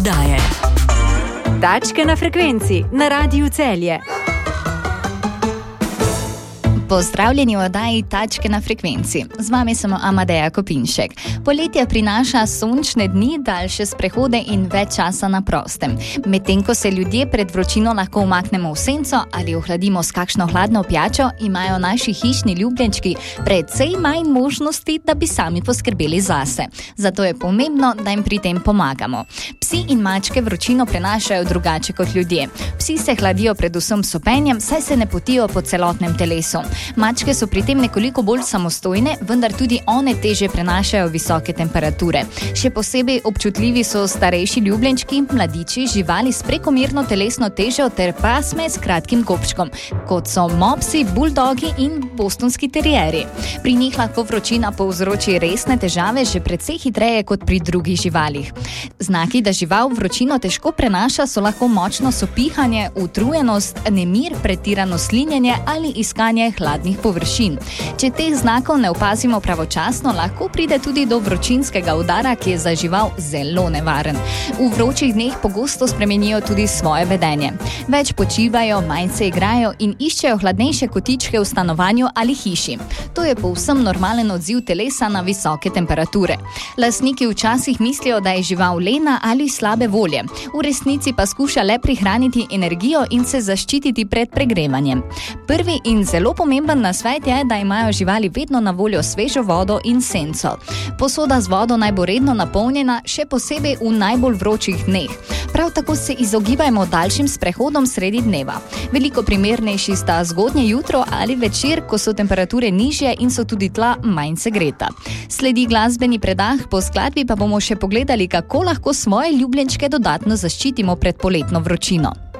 oddaje. Tačke na frekvenci na Radiu Celje. Pozdravljeni v oddaji Tačke na frekvenci. Z vami sem Amadeja Kopinšek. Poletje prinaša sončne dni, daljše sprehode in več časa na prostem. Medtem ko se ljudje pred vročino lahko umaknemo v senco ali ohladimo s kakšno hladno pijačo, imajo naši hišni ljubljenčki precej manj možnosti, da bi sami poskrbeli zase. Zato je pomembno, da jim pri tem pomagamo. Psi in mačke vročino prenašajo drugače kot ljudje. Psi se hladijo predvsem s sopenjem, saj se ne potijo po celotnem telesu. Mačke so pri tem nekoliko bolj samostojne, vendar tudi one teže prenašajo visoke temperature. Še posebej občutljivi so starejši ljubljenčki, mladiči, živali s prekomerno telesno težo ter pasme s kratkim gobčkom, kot so mopsi, buldogi in bostonski terieri. Pri njih lahko vročina povzroči resne težave že precej hitreje kot pri drugih živalih. Znaki, da žival vročino težko prenaša, so lahko močno sopihanje, utrujenost, nemir, pretirano slinjenje ali iskanje hladnih površin. Če teh znakov ne opazimo pravočasno, lahko pride tudi do vročinskega udara, ki je za žival zelo nevaren. V vročih dneh pogosto spremenijo tudi svoje vedenje. Več počivajo, manj se igrajo in iščejo hladnejše kotičke v stanovanju ali hiši. To je povsem normalen odziv telesa na visoke temperature. Lastniki včasih mislijo, da je žival lena ali slabe volje. V resnici pa skuša le prihraniti energijo in se zaščititi pred pregrevanjem. Prvi in zelo pomemben nasvet je, da imajo živali vedno na voljo svežo vodo in senco. Posoda z vodo naj bo redno napolnjena, še posebej v najbolj vročih dneh. Prav tako se izogibajmo daljšim sprehodom sredi dneva. Veliko primernejši sta zgodnje jutro ali večer, ko so temperature nižje in so tudi tla manj segreta. Sledi glasbeni predah, po skladbi pa bomo še pogledali, kako lahko svoje ljubljenčke dodatno zaščitimo pred poletno vročino.